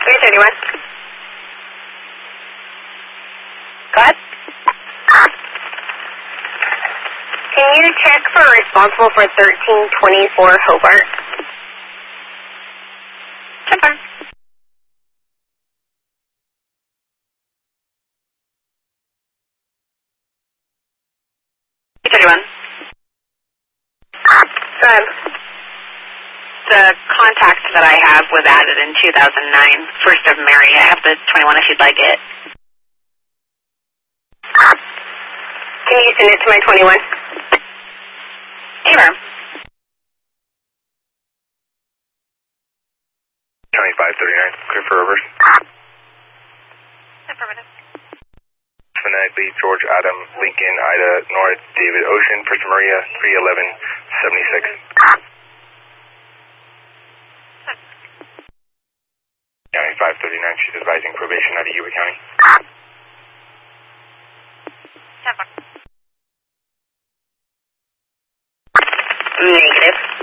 331. Go ahead. Can you check for responsible for 1324 Hobart? Check on. 331. Go ahead. The contact that I have was added in 2009, 1st of Mary. I have the 21 if you'd like it. Can you send it to my 21? Sure. 2539, clear for reverse. Affirmative. Phonetically, George Adam, Lincoln, Ida, North, David Ocean, First Maria, 31176. County 539, she's advising probation out of Yuba County. Negative.